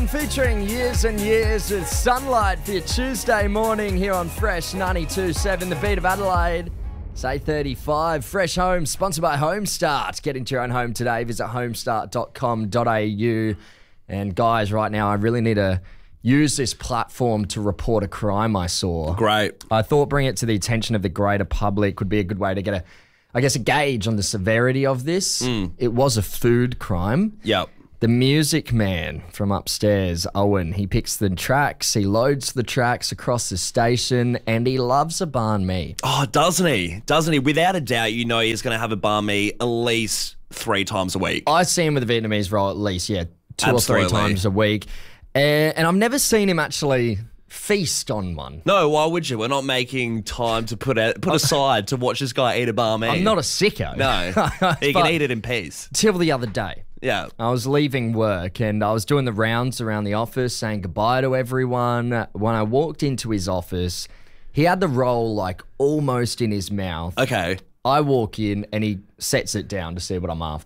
One featuring Years and Years with Sunlight for your Tuesday morning here on Fresh 92.7, the beat of Adelaide. It's 8:35. Fresh Home, sponsored by Homestart. Get into your own home today. Visit homestart.com.au. And guys, right now, I really need to use this platform to report a crime I saw. Great. I thought bringing it to the attention of the greater public would be a good way to get a gauge on the severity of this. It was a food crime. Yep. The music man from upstairs, Owen, he picks the tracks, he loads the tracks across the station, and he loves a banh mi. Oh, doesn't he? Doesn't he? Without a doubt, you know he's going to have a banh mi at least 3 times a week. I see him with a Vietnamese roll at least, 2 Absolutely. or 3 times a week. And I've never seen him actually feast on one. No, why would you? We're not making time to put aside to watch this guy eat a banh mi. I'm not a sicko. No, he can eat it in peace. Till the other day. Yeah. I was leaving work and I was doing the rounds around the office saying goodbye to everyone. When I walked into his office, he had the roll like almost in his mouth. Okay. I walk in and he sets it down to see what I'm after.